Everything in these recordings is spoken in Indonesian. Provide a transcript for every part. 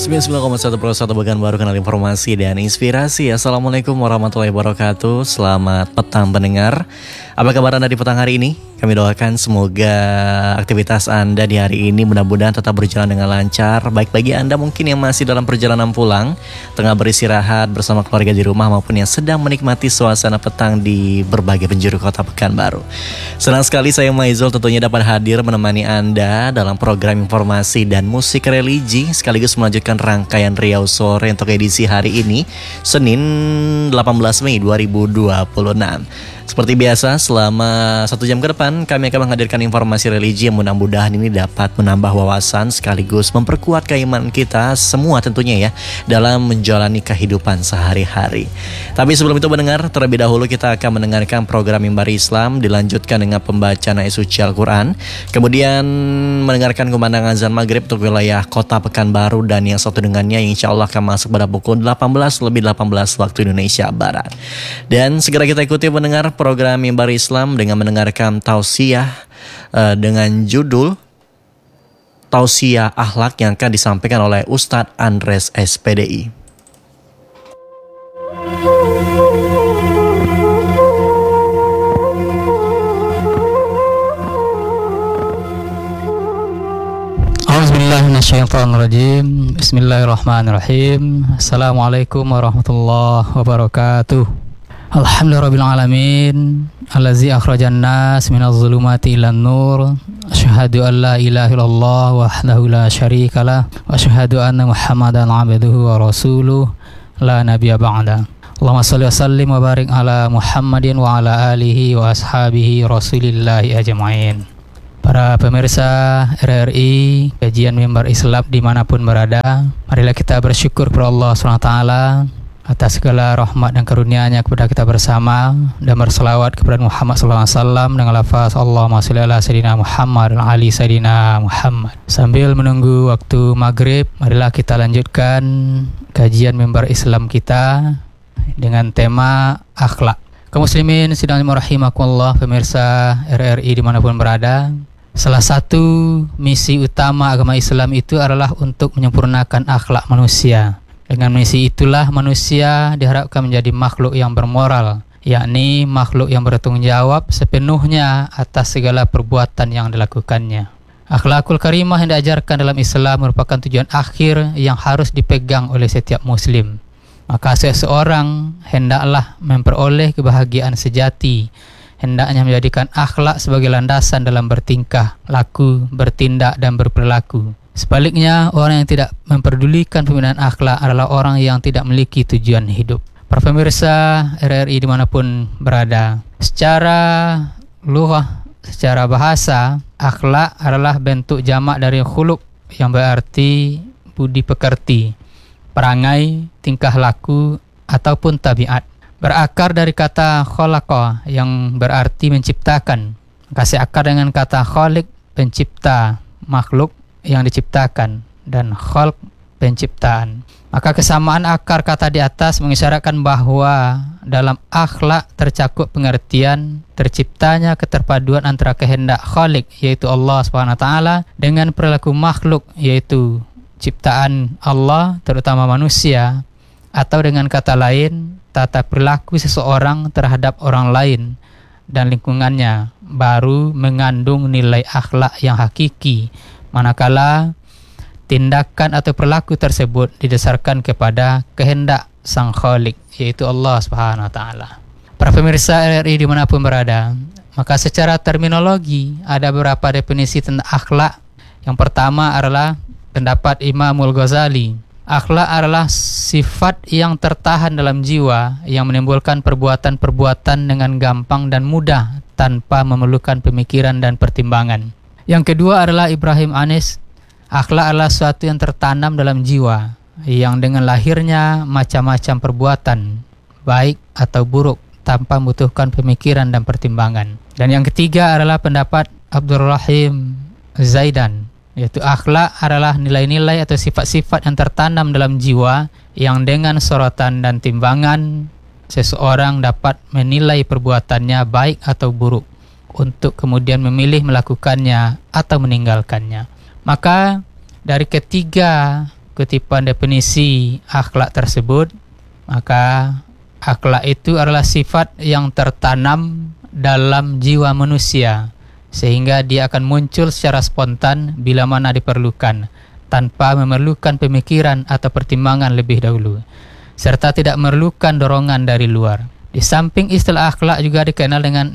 99,1 Pekan Baru, kenal informasi dan inspirasi. Assalamualaikum warahmatullahi wabarakatuh. Selamat petang pendengar. Apa kabar Anda di petang hari ini? Kami doakan semoga aktivitas Anda di hari ini mudah-mudahan tetap berjalan dengan lancar. Baik bagi Anda mungkin yang masih dalam perjalanan pulang, tengah beristirahat bersama keluarga di rumah, maupun yang sedang menikmati suasana petang di berbagai penjuru kota Pekanbaru. Senang sekali saya Maizul tentunya dapat hadir menemani Anda dalam program informasi dan musik religi, sekaligus melanjutkan rangkaian Riau Sore untuk edisi hari ini, Senin 18 Mei 2026. Seperti biasa, selama 1 jam ke depan kami akan menghadirkan informasi religi yang mudah-mudahan ini dapat menambah wawasan sekaligus memperkuat keimanan kita semua tentunya ya dalam menjalani kehidupan sehari-hari. Tapi sebelum itu mendengar, terlebih dahulu kita akan mendengarkan program Mimbar Islam, dilanjutkan dengan pembacaan ayat suci Al-Quran, kemudian mendengarkan kumandang azan maghrib untuk wilayah kota Pekanbaru, dan yang satu dengannya yang insya Allah akan masuk pada pukul 18:18 waktu Indonesia Barat. Dan segera kita ikuti mendengar program Mimbar Islam dengan mendengarkan tausiah dengan judul Tausiah Akhlak yang akan disampaikan oleh Ustadz Andres SPDI. A'udzubillahiminasyaitonirrajim. Bismillahirrahmanirrahim. Assalamualaikum warahmatullahi wabarakatuh. Alhamdulillahirabbil alamin, allazi akhrajan nas minadh dhulumati ilan nur. Asyhadu an la ilaha illallah wahdahu la syarikalah wa asyhadu anna Muhammadan 'abduhu wa rasuluh la nabiyya ba'da. Allahumma shalli wa sallim wa barik ala Muhammadin wa ala alihi wa ashabihi rasulillahi ajma'in. Para pemirsa RRI, kajian Mimbar Islam dimanapun berada, marilah kita bersyukur kepada Allah SWT atas segala rahmat dan karunia-Nya kepada kita bersama, dan berselawat kepada Muhammad SAW dengan lafaz Allahumma sholli ala sayyidina Muhammad wa ali sayyidina Muhammad. Sambil menunggu waktu maghrib, marilah kita lanjutkan kajian Mimbar Islam kita dengan tema akhlak. Kaum muslimin sidang rahimakumullah, pemirsa RRI dimanapun berada, salah satu misi utama agama Islam itu adalah untuk menyempurnakan akhlak manusia. Dengan misi itulah manusia diharapkan menjadi makhluk yang bermoral, yakni makhluk yang bertanggung jawab sepenuhnya atas segala perbuatan yang dilakukannya. Akhlakul karimah yang diajarkan dalam Islam merupakan tujuan akhir yang harus dipegang oleh setiap muslim. Maka seseorang hendaklah memperoleh kebahagiaan sejati, hendaknya menjadikan akhlak sebagai landasan dalam bertingkah, laku, bertindak, dan berperilaku. Sebaliknya, orang yang tidak memperdulikan pembinaan akhlak adalah orang yang tidak memiliki tujuan hidup. Para pemirsa RRI dimanapun berada, secara lughah, secara bahasa, akhlak adalah bentuk jamak dari khuluq yang berarti budi pekerti, perangai, tingkah laku, ataupun tabiat. Berakar dari kata khalaqa yang berarti menciptakan. Kasih akar dengan kata khaliq, pencipta, makhluk yang diciptakan, dan khalq, penciptaan. Maka kesamaan akar kata di atas mengisyaratkan bahwa dalam akhlak tercakup pengertian terciptanya keterpaduan antara kehendak khaliq, yaitu Allah SWT, dengan perilaku makhluk, yaitu ciptaan Allah, terutama manusia, atau dengan kata lain, tata perilaku seseorang terhadap orang lain dan lingkungannya baru mengandung nilai akhlak yang hakiki, manakala tindakan atau perilaku tersebut didasarkan kepada kehendak Sang Khalik, yaitu Allah Subhanahu wa taala. Para pemirsa RRI dimanapun berada, maka secara terminologi ada beberapa definisi tentang akhlak. Yang pertama adalah pendapat Imamul Ghazali. Akhlak adalah sifat yang tertahan dalam jiwa yang menimbulkan perbuatan-perbuatan dengan gampang dan mudah tanpa memerlukan pemikiran dan pertimbangan. Yang kedua adalah Ibrahim Anis. Akhlak adalah sesuatu yang tertanam dalam jiwa yang dengan lahirnya macam-macam perbuatan, baik atau buruk, tanpa membutuhkan pemikiran dan pertimbangan. Dan yang ketiga adalah pendapat Abdul Rahim Zaidan, yaitu akhlak adalah nilai-nilai atau sifat-sifat yang tertanam dalam jiwa yang dengan sorotan dan timbangan seseorang dapat menilai perbuatannya baik atau buruk, untuk kemudian memilih melakukannya atau meninggalkannya. Maka dari ketiga kutipan definisi akhlak tersebut, maka akhlak itu adalah sifat yang tertanam dalam jiwa manusia, sehingga dia akan muncul secara spontan bila mana diperlukan, tanpa memerlukan pemikiran atau pertimbangan lebih dahulu, serta tidak memerlukan dorongan dari luar. Di samping istilah akhlak juga dikenal dengan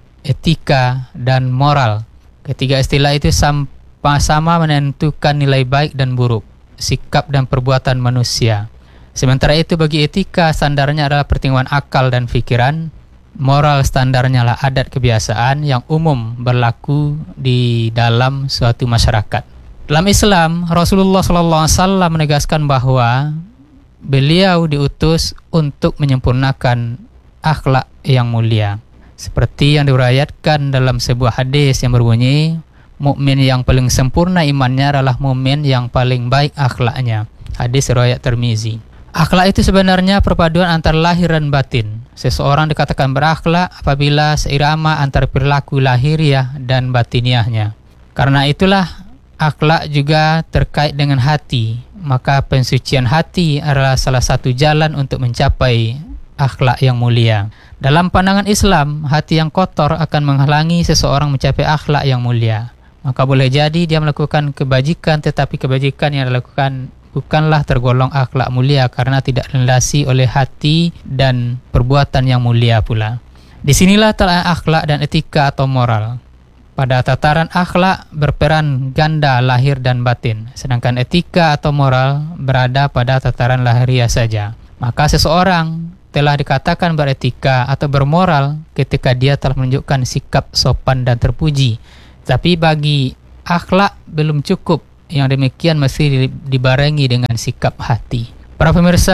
etika dan moral. Ketiga istilah itu sama-sama menentukan nilai baik dan buruk, sikap dan perbuatan manusia. Sementara itu bagi etika, standarnya adalah pertimbangan akal dan pikiran. Moral standarnya adalah adat kebiasaan yang umum berlaku di dalam suatu masyarakat. Dalam Islam, Rasulullah SAW menegaskan bahwa beliau diutus untuk menyempurnakan akhlak yang mulia. Seperti yang diriwayatkan dalam sebuah hadis yang berbunyi, mukmin yang paling sempurna imannya adalah mukmin yang paling baik akhlaknya. Hadis riwayat Tirmizi. Akhlak itu sebenarnya perpaduan antara lahir dan batin. Seseorang dikatakan berakhlak apabila seirama antara perilaku lahiriah dan batiniahnya. Karena itulah akhlak juga terkait dengan hati. Maka pensucian hati adalah salah satu jalan untuk mencapai akhlak yang mulia. Dalam pandangan Islam, hati yang kotor akan menghalangi seseorang mencapai akhlak yang mulia. Maka boleh jadi dia melakukan kebajikan, tetapi kebajikan yang dilakukan bukanlah tergolong akhlak mulia karena tidak dilandasi oleh hati dan perbuatan yang mulia pula. Disinilah telah akhlak dan etika atau moral. Pada tataran akhlak berperan ganda lahir dan batin, sedangkan etika atau moral berada pada tataran lahiriah saja. Maka seseorang telah dikatakan beretika atau bermoral ketika dia telah menunjukkan sikap sopan dan terpuji. Tapi bagi akhlak belum cukup, yang demikian mesti dibarengi dengan sikap hati. Para pemirsa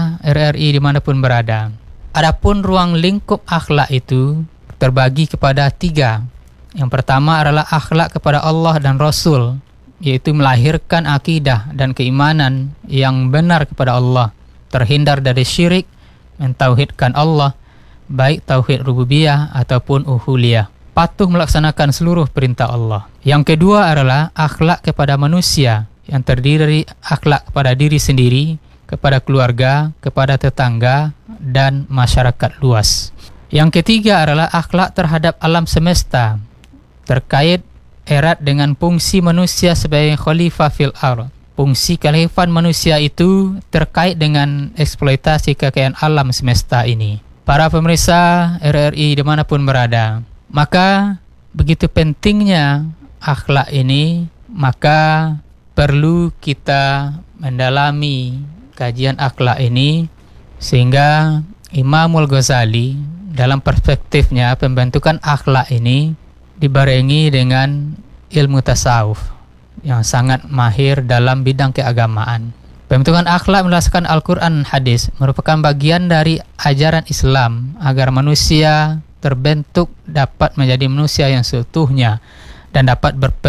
RRI dimanapun berada, adapun ruang lingkup akhlak itu terbagi kepada 3. Yang pertama adalah akhlak kepada Allah dan Rasul, yaitu melahirkan akidah dan keimanan yang benar kepada Allah, terhindar dari syirik, mentauhidkan Allah, baik tauhid rububiyah ataupun uluhiyah, patuh melaksanakan seluruh perintah Allah. Yang kedua adalah akhlak kepada manusia, yang terdiri dari akhlak kepada diri sendiri, kepada keluarga, kepada tetangga, dan masyarakat luas. Yang ketiga adalah akhlak terhadap alam semesta, terkait erat dengan fungsi manusia sebagai khalifah fil ardh. Fungsi kekhalifahan manusia itu terkait dengan eksploitasi kekayaan alam semesta ini. Para pemirsa RRI dimanapun berada, maka begitu pentingnya akhlak ini, maka perlu kita mendalami kajian akhlak ini, sehingga Imamul Ghazali dalam perspektifnya pembentukan akhlak ini dibarengi dengan ilmu tasawuf yang sangat mahir dalam bidang keagamaan. Pembentukan akhlak berdasarkan Al-Quran dan hadis merupakan bagian dari ajaran Islam agar manusia terbentuk dapat menjadi manusia yang seutuhnya dan dapat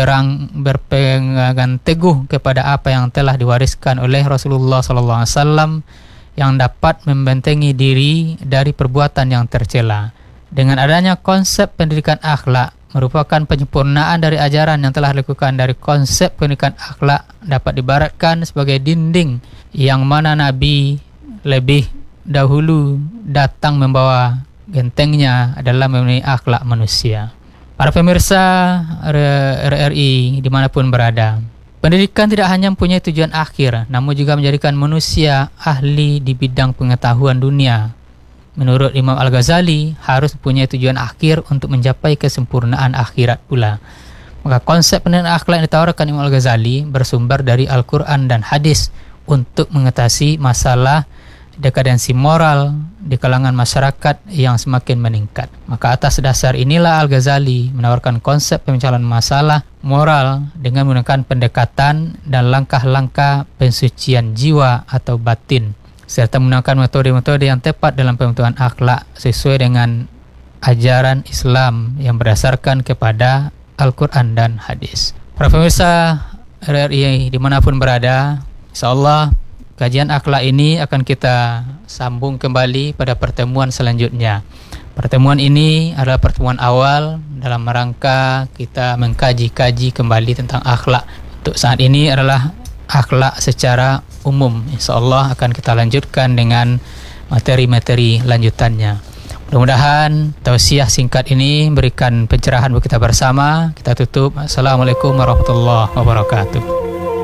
berpegang teguh kepada apa yang telah diwariskan oleh Rasulullah SAW, yang dapat membentengi diri dari perbuatan yang tercela. Dengan adanya konsep pendidikan akhlak merupakan penyempurnaan dari ajaran yang telah dilakukan. Dari konsep pendidikan akhlak dapat diibaratkan sebagai dinding yang mana Nabi lebih dahulu datang membawa gentengnya adalah memenuhi akhlak manusia. Para pemirsa RRI dimanapun berada, pendidikan tidak hanya mempunyai tujuan akhir, namun juga menjadikan manusia ahli di bidang pengetahuan dunia. Menurut Imam Al-Ghazali, harus mempunyai tujuan akhir untuk mencapai kesempurnaan akhirat pula. Maka konsep pendidikan akhlak yang ditawarkan Imam Al-Ghazali bersumber dari Al-Quran dan hadis untuk mengatasi masalah dekadensi moral di kalangan masyarakat yang semakin meningkat. Maka atas dasar inilah Al-Ghazali menawarkan konsep pemecahan masalah moral dengan menggunakan pendekatan dan langkah-langkah pensucian jiwa atau batin, serta menggunakan metode-metode yang tepat dalam pembentukan akhlak sesuai dengan ajaran Islam yang berdasarkan kepada Al-Quran dan hadis. Para pemirsa RRI dimanapun berada, insyaallah kajian akhlak ini akan kita sambung kembali pada pertemuan selanjutnya. Pertemuan ini adalah pertemuan awal dalam rangka kita mengkaji-kaji kembali tentang akhlak. Untuk saat ini adalah akhlak secara umum. Insyaallah akan kita lanjutkan dengan materi-materi lanjutannya. Mudah-mudahan tausiah singkat ini memberikan pencerahan bagi kita bersama. Kita tutup. Assalamualaikum warahmatullahi wabarakatuh.